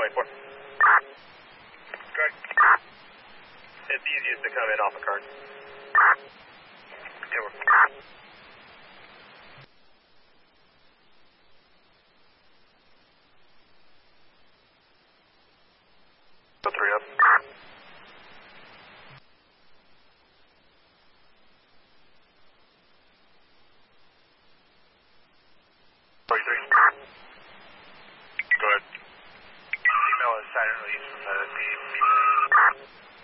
24. Correct. It's easiest to come in off a card. Yeah, we're... So 3 up. Go ahead. Email is silently from the